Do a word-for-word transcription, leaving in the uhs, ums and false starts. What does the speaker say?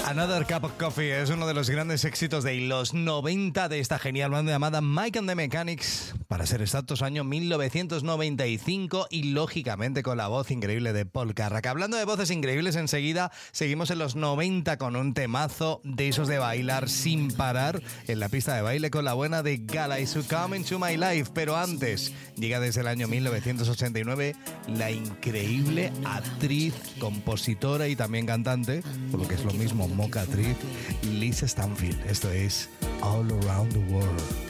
Another Cup of Coffee es uno de los grandes éxitos de los noventa de esta genial banda llamada Mike and the Mechanics, para ser exactos, año mil novecientos noventa y cinco, y lógicamente con la voz increíble de Paul Carrack. Hablando de voces increíbles, enseguida seguimos en los noventa con un temazo de esos de bailar sin parar en la pista de baile con la buena de Gala y su Come Into My Life. Pero antes, llega desde el año mil novecientos ochenta y nueve la increíble actriz, compositora y también cantante, por lo que es lo mismo mocatriz, Lisa Stanfield. Esto es All Around the World.